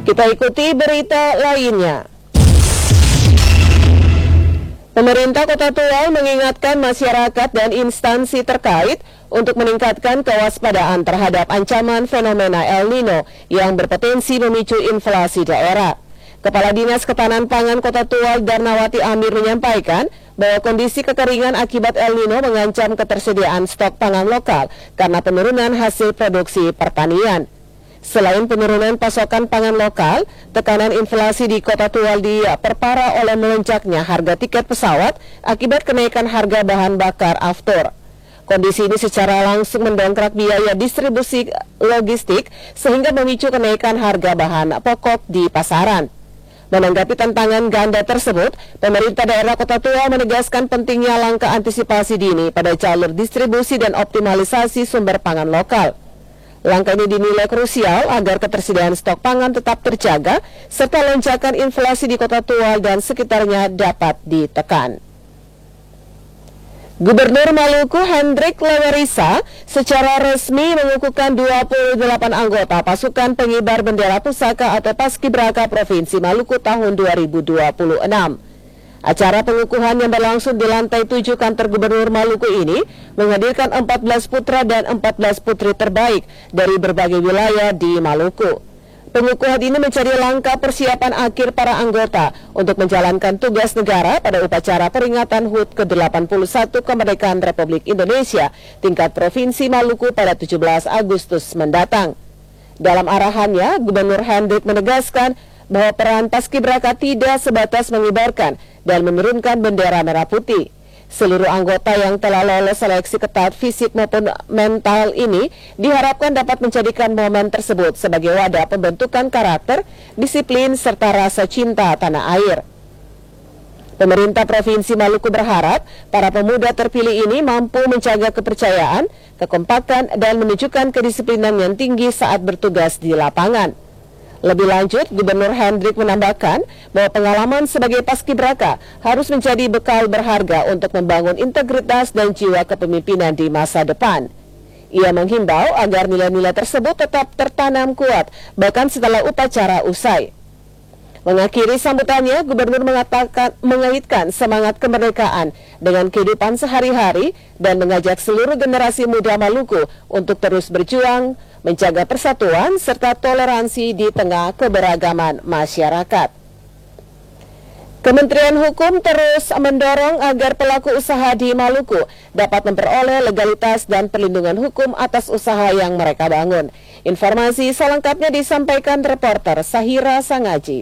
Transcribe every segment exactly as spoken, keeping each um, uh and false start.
Kita ikuti berita lainnya. Pemerintah Kota Tual mengingatkan masyarakat dan instansi terkait untuk meningkatkan kewaspadaan terhadap ancaman fenomena El Nino yang berpotensi memicu inflasi daerah. Kepala Dinas Ketahanan Pangan Kota Tual Darnawati Amir menyampaikan bahwa kondisi kekeringan akibat El Nino mengancam ketersediaan stok pangan lokal karena penurunan hasil produksi pertanian. Selain penurunan pasokan pangan lokal, tekanan inflasi di Kota Tual diperparah oleh melonjaknya harga tiket pesawat akibat kenaikan harga bahan bakar aftur. Kondisi ini secara langsung mendongkrak biaya distribusi logistik sehingga memicu kenaikan harga bahan pokok di pasaran. Menanggapi tantangan ganda tersebut, pemerintah daerah Kota Tual menegaskan pentingnya langkah antisipasi dini pada jalur distribusi dan optimalisasi sumber pangan lokal. Langkah ini dinilai krusial agar ketersediaan stok pangan tetap terjaga serta lonjakan inflasi di Kota Tual dan sekitarnya dapat ditekan. Gubernur Maluku Hendrik Lewerisa secara resmi mengukuhkan dua puluh delapan anggota pasukan pengibar bendera pusaka atau Paskibraka Provinsi Maluku tahun dua ribu dua puluh enam. Acara pengukuhan yang berlangsung di lantai tujuh kantor Gubernur Maluku ini menghadirkan empat belas putra dan empat belas putri terbaik dari berbagai wilayah di Maluku. Pengukuhan ini menjadi langkah persiapan akhir para anggota untuk menjalankan tugas negara pada upacara peringatan H U T ke delapan puluh satu Kemerdekaan Republik Indonesia tingkat Provinsi Maluku pada tujuh belas Agustus mendatang. Dalam arahannya, Gubernur Hendrik menegaskan bahwa peran Paskibraka tidak sebatas mengibarkan dan menurunkan bendera merah putih. Seluruh anggota yang telah lolos seleksi ketat fisik maupun mental ini diharapkan dapat menjadikan momen tersebut sebagai wadah pembentukan karakter, disiplin, serta rasa cinta tanah air. Pemerintah Provinsi Maluku berharap para pemuda terpilih ini mampu menjaga kepercayaan, kekompakan, dan menunjukkan kedisiplinan yang tinggi saat bertugas di lapangan. Lebih lanjut, Gubernur Hendrik menambahkan bahwa pengalaman sebagai Paskibraka harus menjadi bekal berharga untuk membangun integritas dan jiwa kepemimpinan di masa depan. Ia menghimbau agar nilai-nilai tersebut tetap tertanam kuat bahkan setelah upacara usai. Mengakhiri sambutannya, Gubernur mengatakan mengaitkan semangat kemerdekaan dengan kehidupan sehari-hari dan mengajak seluruh generasi muda Maluku untuk terus berjuang, menjaga persatuan serta toleransi di tengah keberagaman masyarakat. Kementerian Hukum terus mendorong agar pelaku usaha di Maluku dapat memperoleh legalitas dan perlindungan hukum atas usaha yang mereka bangun. Informasi selengkapnya disampaikan reporter Sahira Sangaji.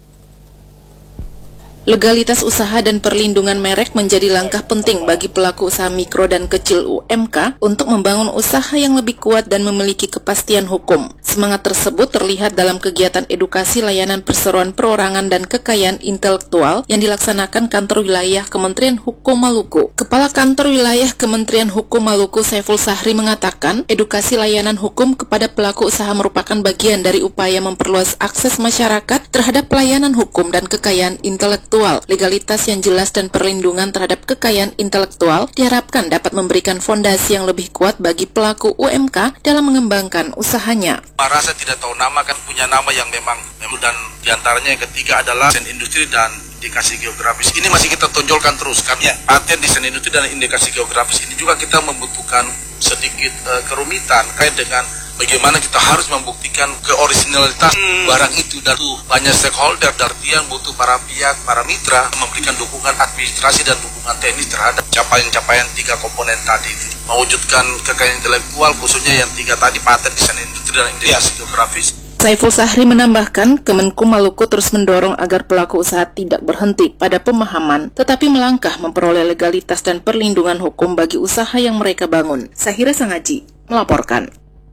Legalitas usaha dan perlindungan merek menjadi langkah penting bagi pelaku usaha mikro dan kecil U M K untuk membangun usaha yang lebih kuat dan memiliki kepastian hukum. Semangat tersebut terlihat dalam kegiatan edukasi layanan perseroan perorangan dan kekayaan intelektual yang dilaksanakan Kantor Wilayah Kementerian Hukum Maluku. Kepala Kantor Wilayah Kementerian Hukum Maluku Saiful Sahri mengatakan, edukasi layanan hukum kepada pelaku usaha merupakan bagian dari upaya memperluas akses masyarakat terhadap pelayanan hukum dan kekayaan intelektual. Legalitas yang jelas dan perlindungan terhadap kekayaan intelektual diharapkan dapat memberikan fondasi yang lebih kuat bagi pelaku U M K dalam mengembangkan usahanya. Rasa tidak tahu nama kan punya nama yang memang, dan diantaranya yang ketiga adalah desain industri dan indikasi geografis. Ini masih kita tonjolkan terus kan ya. Paten desain industri dan indikasi geografis ini juga kita membutuhkan sedikit uh, kerumitan kait dengan bagaimana kita harus membuktikan keoriginalitas hmm. barang itu, dan tuh banyak stakeholder, artinya butuh para pihak, para mitra memberikan dukungan administrasi dan dukungan teknis terhadap capaian-capaian tiga komponen tadi itu. Mewujudkan kekayaan intelektual khususnya yang tiga tadi, paten, desain industri dan indikasi geografis. Saiful Sahri menambahkan, Kemenkum Maluku terus mendorong agar pelaku usaha tidak berhenti pada pemahaman, tetapi melangkah memperoleh legalitas dan perlindungan hukum bagi usaha yang mereka bangun. Sahira Sangaji melaporkan.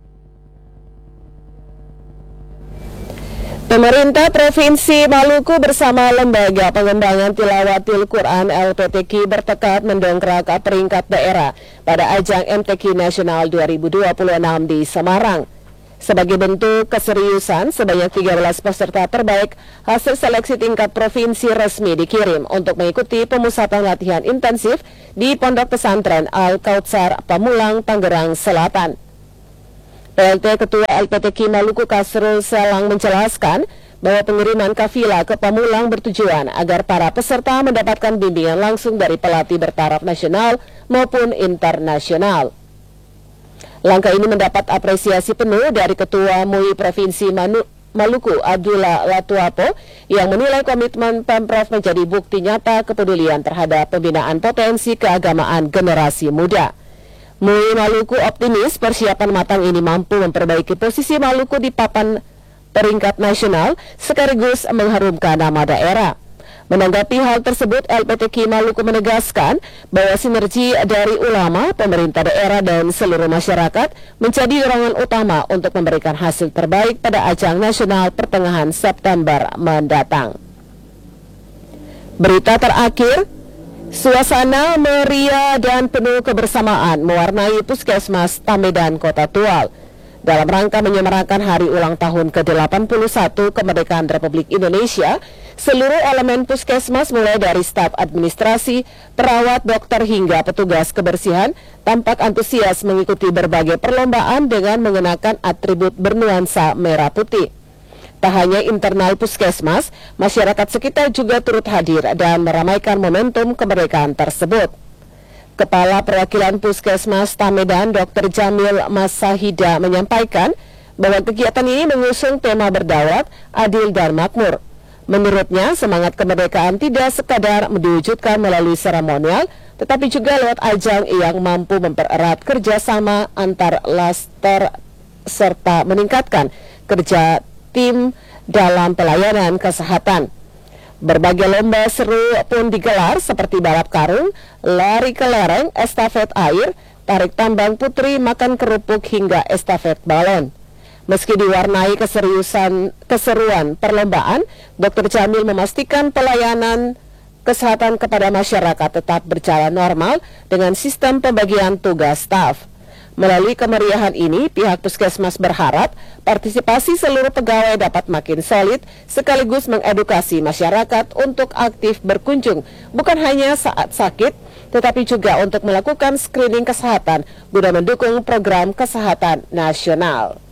Pemerintah Provinsi Maluku bersama Lembaga Pengembangan Tilawatil Quran L P T Q bertekad mendongkrak peringkat daerah pada ajang M T Q Nasional dua ribu dua puluh enam di Semarang. Sebagai bentuk keseriusan, sebanyak tiga belas peserta terbaik hasil seleksi tingkat provinsi resmi dikirim untuk mengikuti pemusatan latihan intensif di Pondok Pesantren Al-Kautsar, Pamulang, Tangerang Selatan. P L T Ketua L P T Q Maluku Kasrul Selang menjelaskan, bahwa pengiriman kafilah ke Pamulang bertujuan agar para peserta mendapatkan bimbingan langsung dari pelatih bertaraf nasional maupun internasional. Langkah ini mendapat apresiasi penuh dari Ketua M U I Provinsi Manu Maluku Abdullah Latuapo yang menilai komitmen Pemprov menjadi bukti nyata kepedulian terhadap pembinaan potensi keagamaan generasi muda. M U I Maluku optimis persiapan matang ini mampu memperbaiki posisi Maluku di papan peringkat nasional sekaligus mengharumkan nama daerah. Menanggapi hal tersebut, L P T K I Maluku menegaskan bahwa sinergi dari ulama, pemerintah daerah, dan seluruh masyarakat menjadi dorongan utama untuk memberikan hasil terbaik pada ajang nasional pertengahan September mendatang. Berita terakhir, suasana meriah dan penuh kebersamaan mewarnai Puskesmas Tamedan, Kota Tual. Dalam rangka menyemarakan hari ulang tahun ke delapan puluh satu kemerdekaan Republik Indonesia, seluruh elemen puskesmas mulai dari staf administrasi, perawat, dokter hingga petugas kebersihan tampak antusias mengikuti berbagai perlombaan dengan mengenakan atribut bernuansa merah putih. Tak hanya internal puskesmas, masyarakat sekitar juga turut hadir dan meramaikan momentum kemerdekaan tersebut. Kepala Perwakilan Puskesmas Tamedan, Dokter Jamil Masahida menyampaikan bahwa kegiatan ini mengusung tema berdaulat, adil, dan makmur. Menurutnya, semangat kemerdekaan tidak sekadar diwujudkan melalui seremonial, tetapi juga lewat ajang yang mampu mempererat kerjasama antar laster serta meningkatkan kerja tim dalam pelayanan kesehatan. Berbagai lomba seru pun digelar seperti balap karung, lari kelereng, estafet air, tarik tambang putri, makan kerupuk hingga estafet balon. Meski diwarnai keseriusan keseruan perlombaan, Dokter Jamil memastikan pelayanan kesehatan kepada masyarakat tetap berjalan normal dengan sistem pembagian tugas staf. Melalui kemeriahan ini, pihak puskesmas berharap partisipasi seluruh pegawai dapat makin solid sekaligus mengedukasi masyarakat untuk aktif berkunjung, bukan hanya saat sakit, tetapi juga untuk melakukan screening kesehatan guna mendukung program kesehatan nasional.